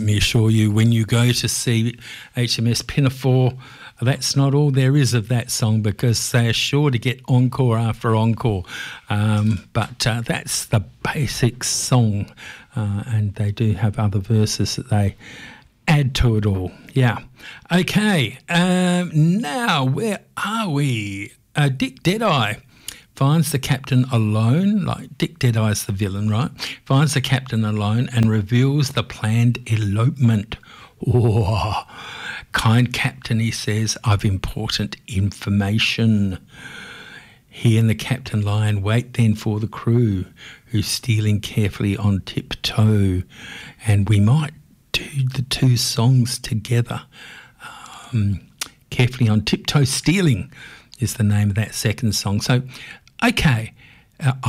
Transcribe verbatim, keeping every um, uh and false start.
me assure you, when you go to see H M S Pinafore, that's not all there is of that song, because they are sure to get encore after encore. Um, but uh, that's the basic song, uh, and they do have other verses that they add to it all. Yeah. Okay, um, now where are we? Uh, Dick Deadeye finds the captain alone, like Dick Deadeye's the villain, right? Finds the captain alone and reveals the planned elopement. Oh, kind captain, he says, I've important information. He and the captain lie in wait then for the crew, who's stealing carefully on tiptoe. And we might do the two songs together. Um, carefully on tiptoe, stealing is the name of that second song. So, okay, uh,